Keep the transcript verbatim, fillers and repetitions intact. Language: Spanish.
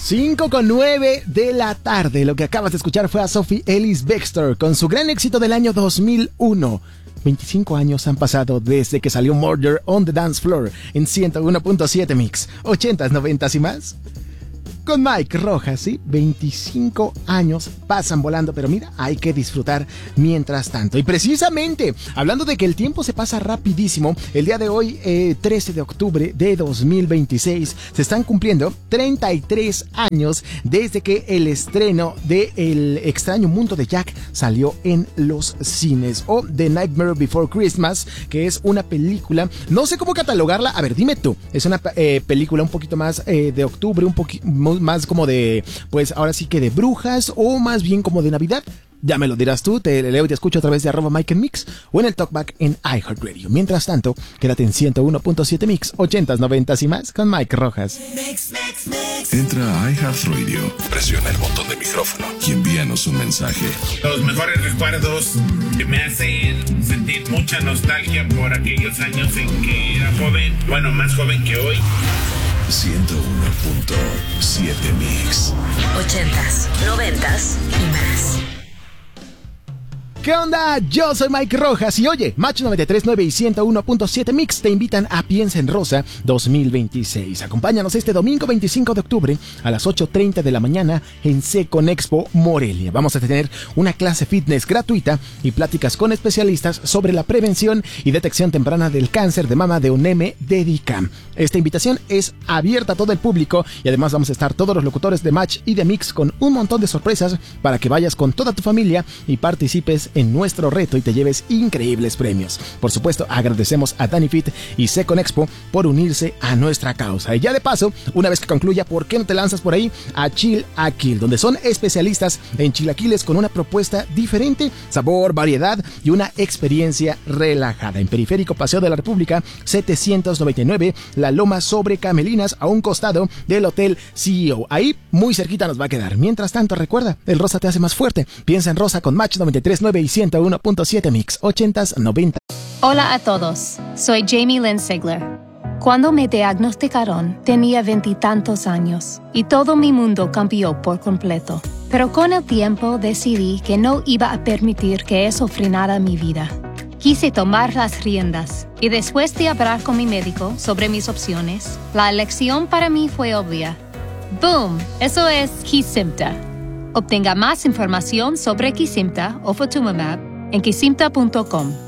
cinco con nueve de la tarde. Lo que acabas de escuchar fue a Sophie Ellis-Bextor con su gran éxito del año dos mil uno. veinticinco años han pasado desde que salió Murder on the Dance Floor en ciento uno punto siete Mix. ochentas, noventas y más. Con Mike Rojas, ¿sí? veinticinco años pasan volando, pero mira, hay que disfrutar mientras tanto. Y precisamente, hablando de que el tiempo se pasa rapidísimo, el día de hoy, eh, trece de octubre de dos mil veintiséis, se están cumpliendo treinta y tres años desde que el estreno de El extraño mundo de Jack salió en los cines. O The Nightmare Before Christmas, que es una película, no sé cómo catalogarla, a ver, dime tú, es una eh, película un poquito más eh, de octubre, un poquito más como de, pues ahora sí que de brujas, o más bien como de Navidad. Ya me lo dirás tú, te leo y te escucho a través de arroba Mike and Mix o en el Talkback en iHeartRadio. Mientras tanto, quédate en ciento uno punto siete Mix, ochentas, noventas y más con Mike Rojas. Mix, mix, mix. Entra a iHeartRadio, presiona el botón de micrófono y envíanos un mensaje. Los mejores recuerdos que me hacen sentir mucha nostalgia por aquellos años en que era joven, bueno, más joven que hoy. ciento uno punto siete Mix. Ochentas, noventas y más. ¿Qué onda? Yo soy Mike Rojas y oye, Match noventa y tres punto nueve y ciento uno punto siete Mix te invitan a Piensa en Rosa dos mil veintiséis. Acompáñanos este domingo veinticinco de octubre a las ocho treinta de la mañana en Seconexpo Morelia. Vamos a tener una clase fitness gratuita y pláticas con especialistas sobre la prevención y detección temprana del cáncer de mama de UNEM Dedicam. Esta invitación es abierta a todo el público y además vamos a estar todos los locutores de Match y de Mix con un montón de sorpresas para que vayas con toda tu familia y participes en nuestro reto y te lleves increíbles premios. Por supuesto, agradecemos a Dani Fit y Seconexpo por unirse a nuestra causa. Y ya de paso, una vez que concluya, ¿por qué no te lanzas por ahí a Chill Aquil, donde son especialistas en chilaquiles con una propuesta diferente, sabor, variedad y una experiencia relajada? En Periférico Paseo de la República setecientos noventa y nueve, La Loma sobre Camelinas, a un costado del Hotel C E O. Ahí, muy cerquita nos va a quedar. Mientras tanto, recuerda, el rosa te hace más fuerte. Piensa en Rosa con Match noventa y tres punto nueve y ciento uno punto siete Mix, ochentas, noventa. Hola a todos, soy Jamie Lynn Sigler. Cuando me diagnosticaron, tenía veintitantos años y todo mi mundo cambió por completo. Pero con el tiempo decidí que no iba a permitir que eso frenara mi vida. Quise tomar las riendas y después de hablar con mi médico sobre mis opciones, la elección para mí fue obvia. ¡Boom! Eso es Kesimpta. Obtenga más información sobre Kesimpta o Ofatumumab en kesimpta punto com.